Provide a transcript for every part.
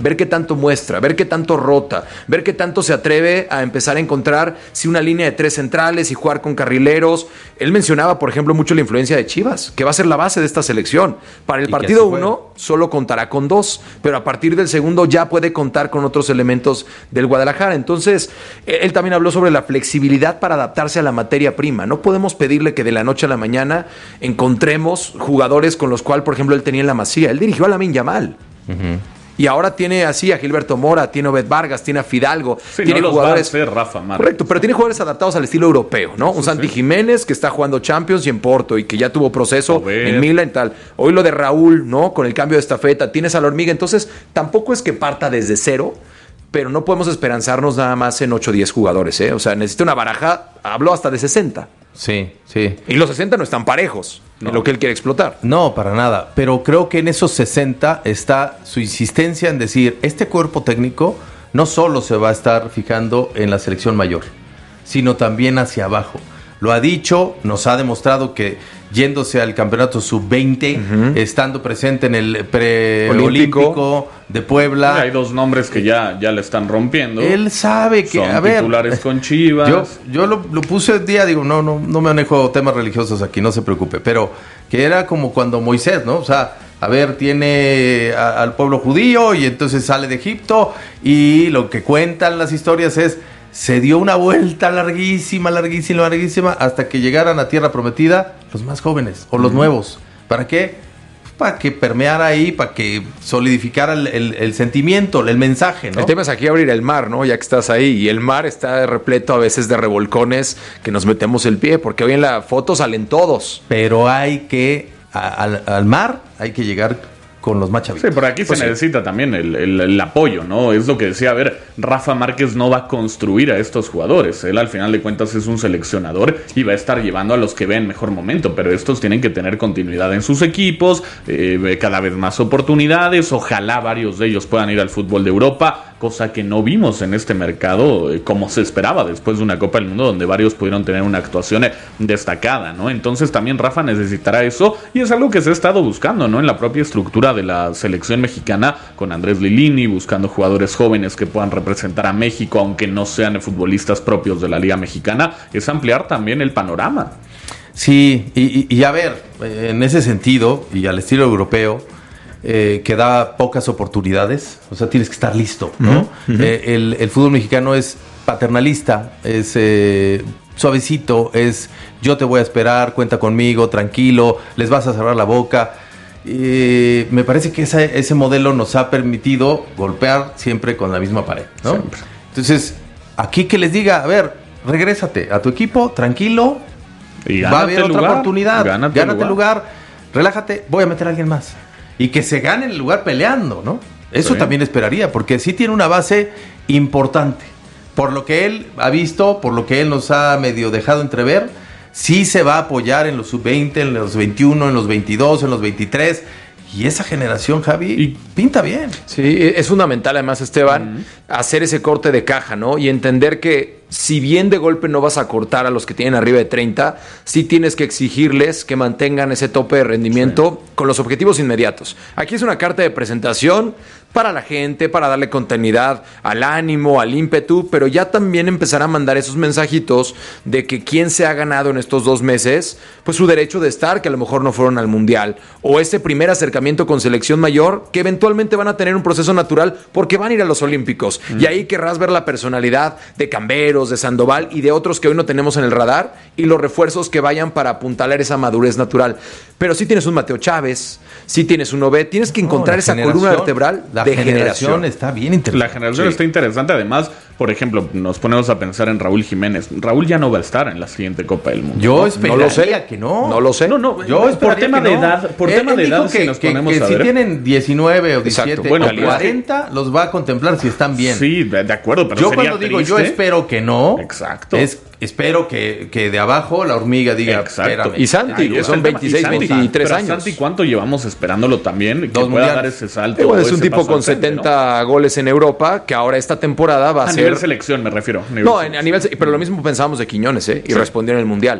ver qué tanto muestra, ver qué tanto rota, ver qué tanto se atreve a empezar a encontrar si una línea de 3 centrales y jugar con carrileros. Él mencionaba, por ejemplo, mucho la influencia de Chivas, que va a ser la base de esta selección. Para el partido 1 solo contará con 2, pero a partir del segundo ya puede contar con otros elementos del Guadalajara. Entonces, él también habló sobre la flexibilidad para adaptarse a la materia prima. No podemos pedirle que de la noche a la mañana encontremos jugadores con los cuales, por ejemplo, él tenía en la Masía. Él dirigió a Lamine Yamal. Y ahora tiene así a Gilberto Mora, tiene a Obed Vargas, tiene a Fidalgo. Sí, tiene no los jugadores, va a hacer Rafa Márquez. Correcto, pero tiene jugadores adaptados al estilo europeo, ¿no? Un Santi Jiménez que está jugando Champions y en Porto y que ya tuvo proceso en Milan y tal. Hoy lo de Raúl, ¿no? Con el cambio de estafeta. Tienes a la Hormiga. Entonces, tampoco es que parta desde cero, pero no podemos esperanzarnos nada más en 8 o 10 jugadores, ¿eh? O sea, necesita una baraja, habló hasta de 60. Sí. Y los 60 no están parejos en lo que él quiere explotar. No, para nada. Pero creo que en esos 60 está su insistencia en decir, este cuerpo técnico no solo se va a estar fijando en la selección mayor, sino también hacia abajo. Lo ha dicho, nos ha demostrado que yéndose al campeonato sub-20, estando presente en el preolímpico de Puebla. Hay 2 nombres que ya le están rompiendo. Él sabe que, son titulares con Chivas. Yo lo puse el día, digo, no manejo temas religiosos aquí, no se preocupe, pero que era como cuando Moisés, ¿no? O sea, a ver, tiene al pueblo judío y entonces sale de Egipto y lo que cuentan las historias es, se dio una vuelta larguísima, hasta que llegaran a Tierra Prometida los más jóvenes o los nuevos. ¿Para qué? Para que permeara ahí, para que solidificara el sentimiento, el mensaje, ¿no? El tema es aquí abrir el mar, ¿no? Ya que estás ahí. Y el mar está repleto a veces de revolcones que nos metemos el pie, porque hoy en la foto salen todos. Pero hay que, al mar, hay que llegar con los más chavitos. Sí, por aquí se necesita también el apoyo, ¿no? Es lo que decía, a ver, Rafa Márquez no va a construir a estos jugadores. Él al final de cuentas es un seleccionador y va a estar llevando a los que ven mejor momento, pero estos tienen que tener continuidad en sus equipos, cada vez más oportunidades, ojalá varios de ellos puedan ir al fútbol de Europa, cosa que no vimos en este mercado como se esperaba después de una Copa del Mundo donde varios pudieron tener una actuación destacada, ¿no? Entonces también Rafa necesitará eso y es algo que se ha estado buscando, ¿no? En la propia estructura de la selección mexicana con Andrés Lilini, buscando jugadores jóvenes que puedan representar a México, aunque no sean futbolistas propios de la Liga Mexicana, es ampliar también el panorama. Sí, y a ver, en ese sentido, y al estilo europeo, que da pocas oportunidades, o sea, tienes que estar listo, ¿no? El fútbol mexicano es paternalista, es suavecito, es yo te voy a esperar, cuenta conmigo, tranquilo, les vas a cerrar la boca. Me parece que ese modelo nos ha permitido golpear siempre con la misma pared, ¿no? Siempre. Entonces, aquí que les diga, a ver, regrésate a tu equipo, tranquilo, y va a haber otra oportunidad, gánate el lugar, relájate, voy a meter a alguien más. Y que se gane el lugar peleando, ¿no? Eso también esperaría, porque sí tiene una base importante. Por lo que él ha visto, por lo que él nos ha medio dejado entrever, sí se va a apoyar en los sub-20, en los 21, en los 22, en los 23. Y esa generación, Javi, pinta bien. Sí, es fundamental además, Esteban, hacer ese corte de caja, ¿no? Y entender que si bien de golpe no vas a cortar a los que tienen arriba de 30, sí tienes que exigirles que mantengan ese tope de rendimiento con los objetivos inmediatos. Aquí es una carta de presentación para la gente, para darle continuidad al ánimo, al ímpetu, pero ya también empezar a mandar esos mensajitos de que quién se ha ganado en estos 2 meses, pues su derecho de estar, que a lo mejor no fueron al Mundial, o ese primer acercamiento con selección mayor, que eventualmente van a tener un proceso natural porque van a ir a los Olímpicos. Y ahí querrás ver la personalidad de Camberos, de Sandoval y de otros que hoy no tenemos en el radar, y los refuerzos que vayan para apuntalar esa madurez natural. Pero si tienes un Mateo Chávez, si tienes un Obed, tienes que encontrar esa columna vertebral. La generación está bien interesante. La generación está interesante. Además, por ejemplo, nos ponemos a pensar en Raúl Jiménez. Raúl ya no va a estar en la siguiente Copa del Mundo. Yo esperaría que no. No lo sé. Yo por tema de edad. Por tema de edad, si nos ponemos a ver. Si tienen 19 o 17 bueno, o 40, los va a contemplar si están bien. Sí, de acuerdo, pero yo sería cuando digo triste. yo espero que no. Exacto. Espero que de abajo la hormiga diga, espérame. Y Santi, que son 26, 23 años. Santi, ¿cuánto llevamos esperándolo también? Que pueda dar ese salto. Igual es un tipo con 70 goles en Europa, que ahora esta temporada va a ser... A nivel selección me refiero. No, a nivel... Pero lo mismo pensábamos de Quiñones, y respondió en el Mundial.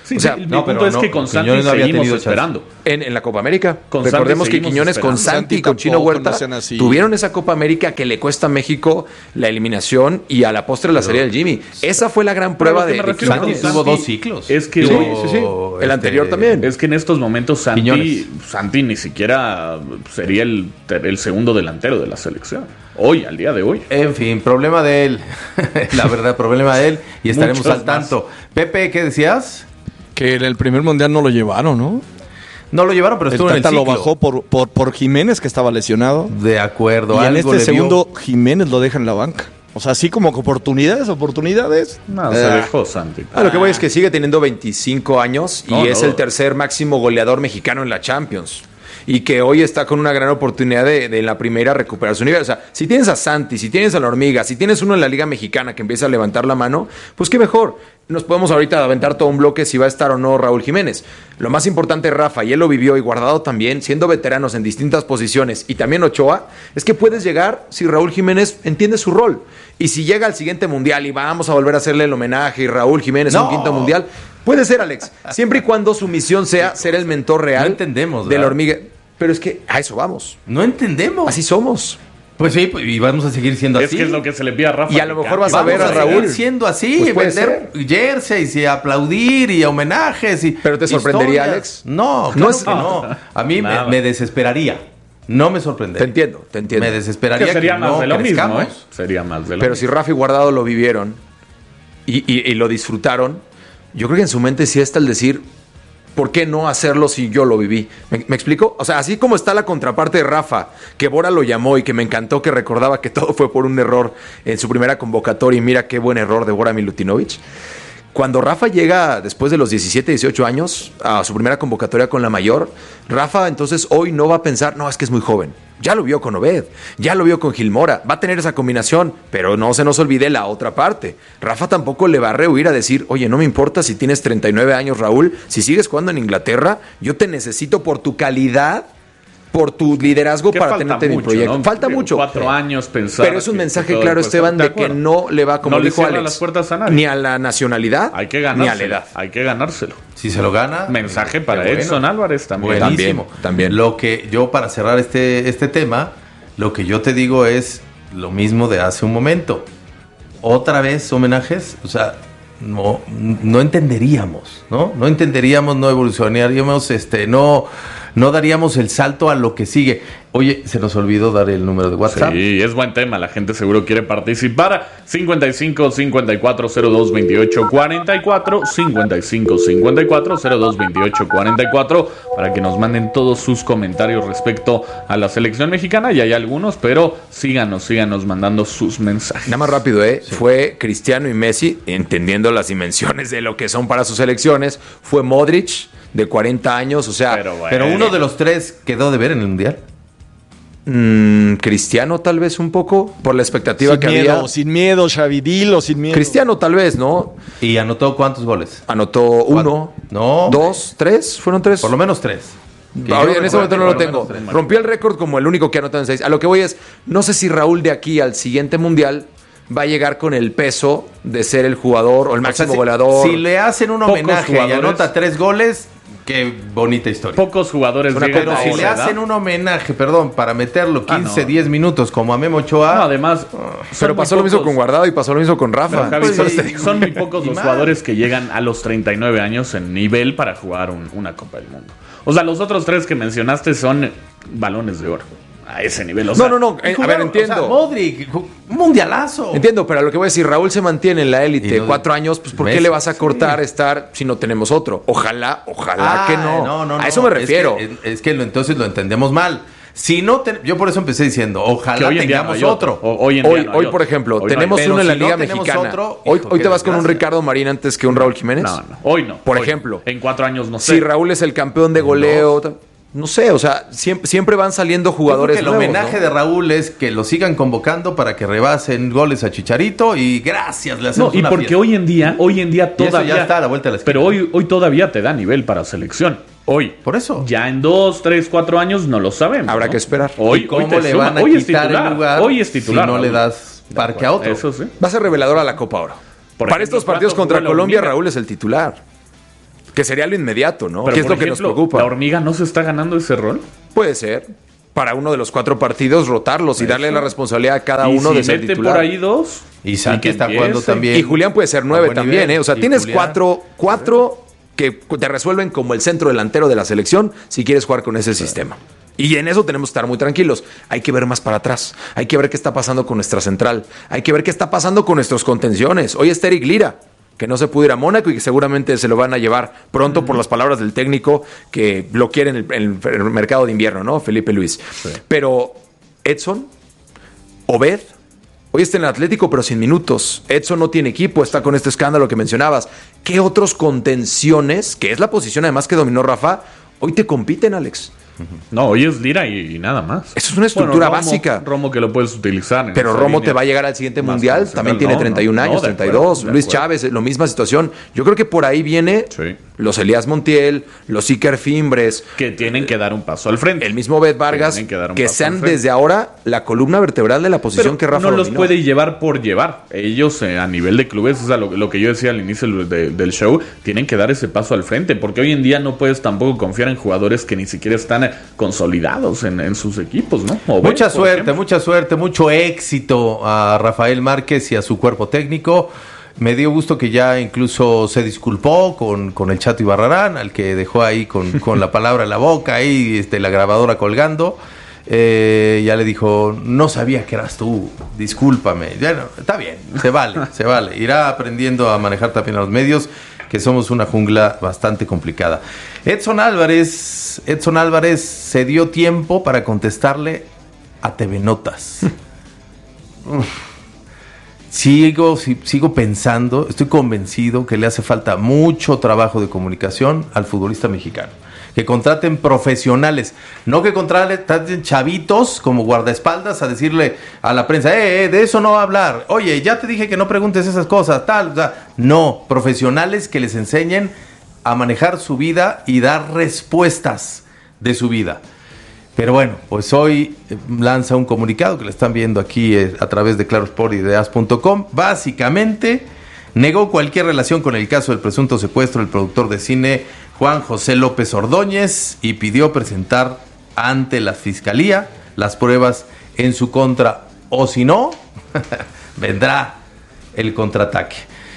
Sí, o sea, sí, mi punto es que con Santi Quiñones no había seguimos tenido esperando. en la Copa América. Con Recordemos Santi que Quiñones seguimos con esperando. Santi y con Chino tampoco Huerta no sean así. tuvieron esa Copa América que le cuesta a México la eliminación y a la postre la salida del Jimmy. Esa fue la gran prueba Pero lo que de me refiero con Quiñones. Santi tuvo 2 ciclos. Es que Sí, hoy, sí, sí. El anterior también. es que en estos momentos Quiñones. Santi ni siquiera sería el segundo delantero de la selección. Hoy, al día de hoy. En fin, problema de él. La verdad, problema de él. Y estaremos Muchos al tanto. Pepe, ¿qué decías? Que en el primer mundial no lo llevaron, ¿no? No lo llevaron, pero El estuvo en el Tata ciclo. lo bajó por Jiménez, que estaba lesionado. De acuerdo. Y en algo este le vio. segundo, Jiménez lo deja en la banca. O sea, así como que oportunidades. No, se dejó Santi. Lo que voy es que sigue teniendo 25 años y No, es no. el tercer máximo goleador mexicano en la Champions. Y que hoy está con una gran oportunidad de en la primera recuperar su nivel. O sea, si tienes a Santi, si tienes a la Hormiga, si tienes uno en la Liga Mexicana que empieza a levantar la mano, pues qué mejor. Nos podemos ahorita aventar todo un bloque si va a estar o no Raúl Jiménez. Lo más importante, Rafa, y él lo vivió y Guardado también, siendo veteranos en distintas posiciones, y también Ochoa, es que puedes llegar si Raúl Jiménez entiende su rol. Y si llega al siguiente mundial y vamos a volver a hacerle el homenaje y Raúl Jiménez a un No. quinto mundial, puede ser, Alex, siempre y cuando su misión sea ser el mentor real No entendemos, de la ¿verdad? Hormiga. Pero es que a eso vamos. No entendemos. Así somos. Pues sí, y vamos a seguir siendo Es así. que es lo que se le pide a Rafa. Y a lo mejor vas a Vamos ver a seguir Raúl. siendo así, Pues puede vender jerseys y aplaudir y homenajes. Y Pero te sorprendería, historias. Alex. No, No claro es- que no. A mí Nada. me desesperaría. No me sorprendería. Te entiendo. Me desesperaría Que sería más no de lo mismo, crezcamos. ¿eh? Sería más de lo Pero mismo. si Rafa y Guardado lo vivieron y lo disfrutaron, yo creo que en su mente sí está el decir, ¿por qué no hacerlo si yo lo viví? ¿Me explico? O sea, así como está la contraparte de Rafa, que Bora lo llamó y que me encantó que recordaba que todo fue por un error en su primera convocatoria y mira qué buen error de Bora Milutinovic. Cuando Rafa llega después de los 17, 18 años a su primera convocatoria con la mayor, Rafa entonces hoy no va a pensar, no, es que es muy joven. Ya lo vio con Obed, ya lo vio con Gilmora, va a tener esa combinación, pero no se nos olvide la otra parte. Rafa tampoco le va a rehuir a decir, oye, no me importa si tienes 39 años, Raúl, si sigues jugando en Inglaterra, yo te necesito por tu calidad, por tu liderazgo Que para falta tenerte en mi mucho, proyecto. ¿no? Falta Digo, mucho. 4 años pensar. Pero es un que mensaje todo claro, puede Esteban, estar de que acuerdo. no le va, como No le dijo cierra Alex, las puertas a nadie. ni a la nacionalidad, Hay que ni a la ganárselo. edad. Hay que ganárselo. Si se lo gana. Mensaje para qué bueno. Edson Álvarez también. Buenísimo. También. Lo que yo, para cerrar este tema, lo que yo te digo es lo mismo de hace un momento. Otra vez homenajes, o sea, no entenderíamos, ¿no? No entenderíamos, no evolucionaríamos, no daríamos el salto a lo que sigue. Oye, se nos olvidó dar el número de WhatsApp. Sí, es buen tema. La gente seguro quiere participar. 55 54 02 28 44. 55 54 02 28 44. Para que nos manden todos sus comentarios respecto a la selección mexicana. Y hay algunos, pero síganos mandando sus mensajes. Nada más rápido, fue Cristiano y Messi, entendiendo las dimensiones de lo que son para sus selecciones. Fue Modric, de 40 años, o sea, Pero uno de los tres quedó de ver en el Mundial. Cristiano tal vez un poco, por la expectativa Sin que miedo, había. sin miedo, Xavi, dilo, sin miedo. Cristiano tal vez, ¿no? ¿Y anotó cuántos goles? Anotó uno, No. 2, 3, fueron 3. Por lo menos 3. Ahora, en ese momento no lo tengo. Rompió el récord como el único que anotó en 6. A lo que voy es, no sé si Raúl de aquí al siguiente mundial va a llegar con el peso de ser el jugador o el máximo goleador. Si le hacen un Pocos homenaje y jugadores. anota 3 goles, qué bonita historia. Pocos jugadores Una llegan Pero a si esa le edad. hacen un homenaje, para meterlo 15, no. 10 minutos como a Memo Ochoa. No, además. Pero pasó lo mismo con Guardado y pasó lo mismo con Rafa. Pero, Javi, Entonces, son muy pocos Y los más. jugadores que llegan a los 39 años en nivel para jugar una Copa del Mundo. O sea, los otros 3 que mencionaste son balones de oro. A ese nivel. O sea, no. A ver, entiendo. O sea, Modric, un mundialazo. Entiendo, pero a lo que voy a decir, Raúl se mantiene en la élite Y no- 4 años, pues ¿por qué Messi, le vas a cortar sí. estar si no tenemos otro? Ojalá Ah, que no. A eso me refiero. Es que entonces lo entendemos mal. Si no, yo por eso empecé diciendo, que ojalá hoy en día no tengamos hay otro. Hoy en día Hoy, no hay hoy otro. por ejemplo, Hoy no tenemos hay. Pero uno en la si no Liga tenemos Mexicana. otro, Hoy hijo, te qué vas con un desgracia. Ricardo Marín antes que un Raúl Jiménez. No, hoy no. Por Hoy no. ejemplo. En 4 años no sé. Si Raúl es el campeón de goleo, no sé, o sea, siempre van saliendo Yo creo jugadores que el nuevos, homenaje ¿no? de Raúl es que lo sigan convocando para que rebasen goles a Chicharito y gracias, le hacemos No, y una porque fiesta. hoy en día Y eso todavía. ya está a la vuelta de la esquina. Pero hoy todavía te da nivel para selección. Hoy. Por eso. Ya en 2, 3, 4 años no lo sabemos. Habrá ¿no? que esperar. Hoy, ¿Y cómo hoy te le suma. van a Hoy es quitar titular. el lugar Hoy es titular. si no le Raúl. das parque a otro? Eso sí. Va a ser revelador a la Copa Oro. Por Para ejemplo, estos partidos ¿cuánto contra jugó la Colombia, Hormiga? Raúl es el titular. Que sería lo inmediato, ¿no? Pero, ¿Qué es por lo que nos ejemplo, preocupa? ¿La hormiga no se está ganando ese rol? Puede ser. Para uno de los 4 partidos, rotarlos y darle la responsabilidad a cada uno de ser mete titular. por ahí 2. Y Santi que está empiece. jugando también. Y Julián puede ser 9 a buen también, nivel. ¿eh? O sea, Y tienes Julián. cuatro que te resuelven como el centro delantero de la selección si quieres jugar con ese sistema. Y en eso tenemos que estar muy tranquilos. Hay que ver más para atrás. Hay que ver qué está pasando con nuestra central. Hay que ver qué está pasando con nuestros contenciones. Hoy está Eric Lira, que no se pudo ir a Mónaco y que seguramente se lo van a llevar pronto por las palabras del técnico que lo quiere en el mercado de invierno, ¿no? Felipe Luis. Sí. Pero Edson, Obed, hoy está en el Atlético, pero sin minutos. Edson no tiene equipo, está con este escándalo que mencionabas. ¿Qué otros contenciones, que es la posición además que dominó Rafa, hoy te compiten, Alex? No, hoy es Lira y nada más. Eso es una estructura Romo, básica. Romo que lo puedes utilizar. En Pero esa Romo línea. te va a llegar al siguiente Más mundial, profesional. también tiene No, 31 años, de 32. acuerdo, Luis de acuerdo. Chávez, la misma situación. Yo creo que por ahí viene Sí. los Elías Montiel, los Iker Fimbres, Que tienen que dar un paso al frente. el mismo Bet Vargas, Tienen que dar un que paso al sean frente. desde ahora la columna vertebral de la posición que Rafa no los dominó. puede llevar por llevar. Ellos a nivel de clubes, o sea, lo que yo decía al inicio del show, tienen que dar ese paso al frente, porque hoy en día no puedes tampoco confiar en jugadores que ni siquiera están consolidados en sus equipos, ¿no? O Mucha por suerte, ejemplo. mucha suerte, mucho éxito a Rafael Márquez y a su cuerpo técnico. Me dio gusto que ya incluso se disculpó con el Chato Ibarrarán, al que dejó ahí con la palabra en la boca, ahí la grabadora colgando. Ya le dijo, no sabía que eras tú, discúlpame. Ya no, está bien, se vale. Irá aprendiendo a manejar también a los medios, que somos una jungla bastante complicada. Edson Álvarez se dio tiempo para contestarle a TV Notas. Sigo pensando, estoy convencido que le hace falta mucho trabajo de comunicación al futbolista mexicano. Que contraten profesionales, no que contraten chavitos como guardaespaldas a decirle a la prensa, de eso no va a hablar. Oye, ya te dije que no preguntes esas cosas, tal. O sea, no, profesionales que les enseñen a manejar su vida y dar respuestas de su vida. Pero bueno, pues hoy lanza un comunicado que le están viendo aquí a través de Clarosport y de as.com. Básicamente negó cualquier relación con el caso del presunto secuestro del productor de cine Juan José López Ordóñez y pidió presentar ante la fiscalía las pruebas en su contra, o si no, vendrá el contraataque.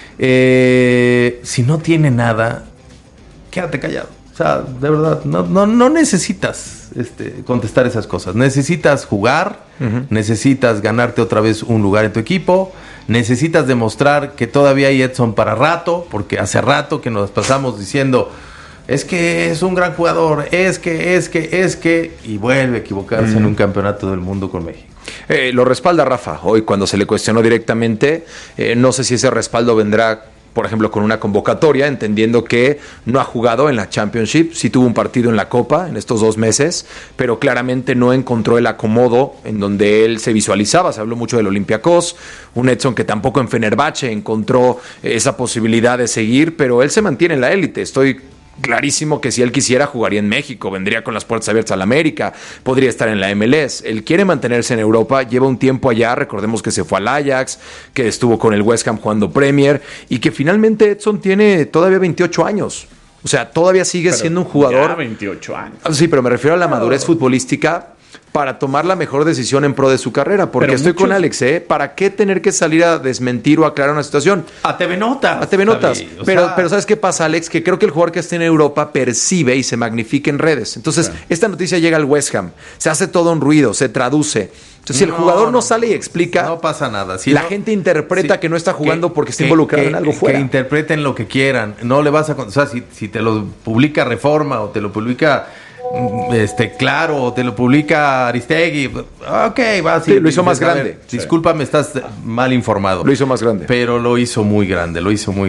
Si no tiene nada, quédate callado. O sea, de verdad, no necesitas contestar esas cosas. Necesitas jugar, necesitas ganarte otra vez un lugar en tu equipo, necesitas demostrar que todavía hay Edson para rato, porque hace rato que nos pasamos diciendo, es que es un gran jugador, es que, y vuelve a equivocarse en un campeonato del mundo con México. Lo respalda Rafa hoy cuando se le cuestionó directamente. No sé si ese respaldo vendrá, por ejemplo, con una convocatoria, entendiendo que no ha jugado en la Championship, sí tuvo un partido en la Copa en estos 2 meses, pero claramente no encontró el acomodo en donde él se visualizaba. Se habló mucho del Olympiacos, un Edson que tampoco en Fenerbahce encontró esa posibilidad de seguir, pero él se mantiene en la élite. Estoy clarísimo que si él quisiera jugaría en México, vendría con las puertas abiertas a la América, podría estar en la MLS. Él quiere mantenerse en Europa, lleva un tiempo allá, recordemos que se fue al Ajax, que estuvo con el West Ham jugando Premier y que finalmente Edson tiene todavía 28 años. O sea, todavía sigue siendo un jugador. Ya 28 años. Sí, pero me refiero a la madurez futbolística para tomar la mejor decisión en pro de su carrera. Porque Pero estoy con muchos- Alex, ¿para qué tener que salir a desmentir o aclarar una situación? A TV Notas. A TV Notas. David, o Pero sea, ¿sabes qué pasa, Alex? Que creo que el jugador que está en Europa percibe y se magnifica en redes. Entonces, esta noticia llega al West Ham. Se hace todo un ruido, se traduce. Entonces, si el jugador no sale y explica, no pasa nada. Si la no- gente interpreta sí, que no está jugando porque está involucrado en algo fuera. Que interpreten lo que quieran. No le vas a contestar si te lo publica Reforma o te lo publica Claro, o te lo publica Aristegui. Ok, va. Sí, lo hizo más a ver, grande. discúlpame, estás mal informado. Lo hizo más grande. Pero lo hizo muy grande,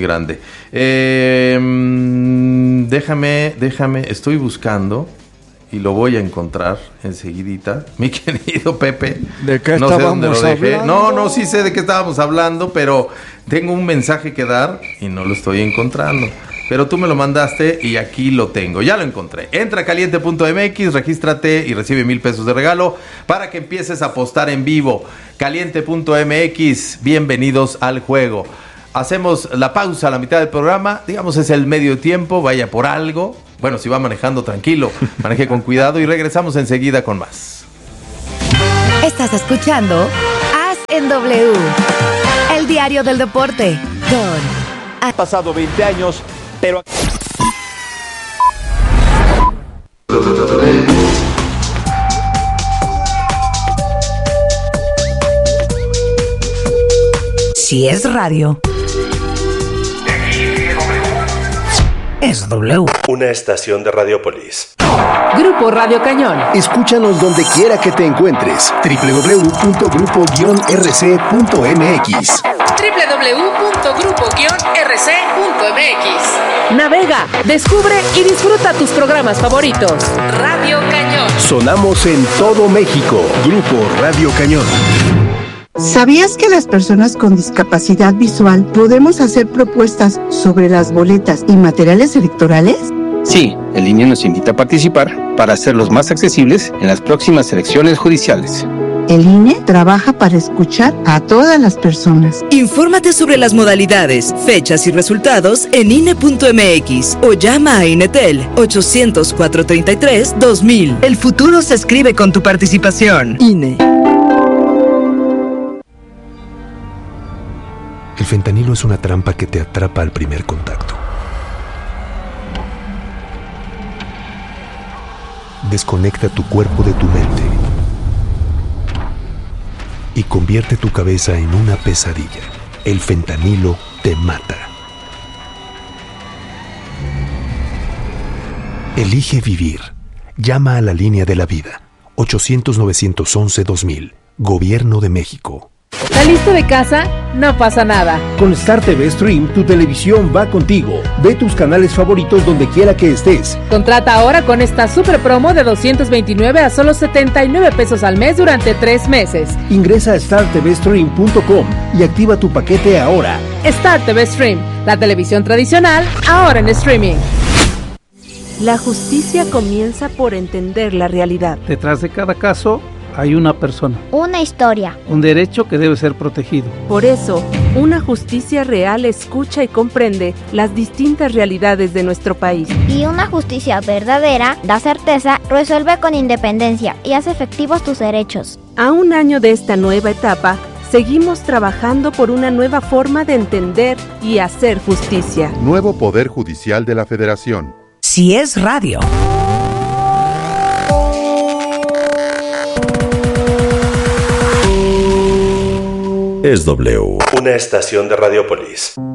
Déjame, estoy buscando y lo voy a encontrar enseguidita. Mi querido Pepe. ¿De qué no sé dónde lo estábamos dejé. hablando? No, sí sé de qué estábamos hablando, pero tengo un mensaje que dar y no lo estoy encontrando. Pero tú me lo mandaste y aquí lo tengo. Ya lo encontré. Entra a caliente.mx, regístrate y recibe 1,000 pesos de regalo para que empieces a apostar en vivo. Caliente.mx, bienvenidos al juego. Hacemos la pausa a la mitad del programa. Digamos, es el medio tiempo. Vaya por algo. Bueno, si va manejando, tranquilo. Maneje con cuidado y regresamos enseguida con más. Estás escuchando As en W, el diario del deporte. Han pasado 20 años, pero... Si es radio, es W. Una estación de Radiopolis. Grupo Radio Cañón. Escúchanos donde quiera que te encuentres. www.grupo-rc.mx. www.grupo-rc.mx. Navega, descubre y disfruta tus programas favoritos. Radio Cañón. Sonamos en todo México. Grupo Radio Cañón. ¿Sabías que las personas con discapacidad visual podemos hacer propuestas sobre las boletas y materiales electorales? Sí, el INE nos invita a participar para hacerlos más accesibles en las próximas elecciones judiciales. El INE trabaja para escuchar a todas las personas. Infórmate sobre las modalidades, fechas y resultados en INE.mx o llama a INETEL 800-433-2000. El futuro se escribe con tu participación. INE. El fentanilo es una trampa que te atrapa al primer contacto. Desconecta tu cuerpo de tu mente y convierte tu cabeza en una pesadilla. El fentanilo te mata. Elige vivir. Llama a la línea de la vida. 800-911-2000. Gobierno de México. ¿Saliste de casa? No pasa nada. Con Star TV Stream, tu televisión va contigo. Ve tus canales favoritos donde quiera que estés. Contrata ahora con esta super promo de 229 a solo 79 pesos al mes durante 3 meses. Ingresa a startvstream.com y activa tu paquete ahora. Star TV Stream, la televisión tradicional, ahora en streaming. La justicia comienza por entender la realidad. Detrás de cada caso hay una persona. Una historia. Un derecho que debe ser protegido. Por eso, una justicia real escucha y comprende las distintas realidades de nuestro país. Y una justicia verdadera da certeza, resuelve con independencia y hace efectivos tus derechos. A un año de esta nueva etapa, seguimos trabajando por una nueva forma de entender y hacer justicia. Nuevo Poder Judicial de la Federación. Si es radio. Es W. Una estación de Radiopolis.